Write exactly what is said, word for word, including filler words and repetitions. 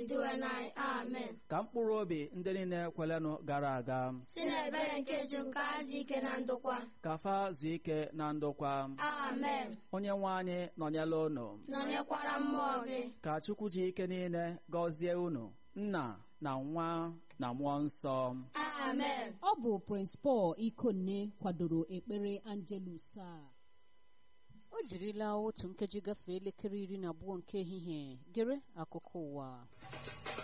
iduwe n'anyị. Amen. Ka mkpụrụ obi ndị niile kwelenụ gara aga si n'ebere nke Chukwu ka ha dị ike na ndokwa. ka fa zuo ike na ndokwa. Amen. Onye nwe anyị nọnyela unu, nọnyekwara mmụọ gị. ka Chukwu ji ike niile gọzie unu, Nna na Nwa na Mmụọ Nsọ. Amen. Ọ bụ Prince Paul Ikonne kwadoro ekpere Angelus a. O jirila otu nkeji gafee elekere iri na abụọ nke ehihie. Gere akụkọ ụwa.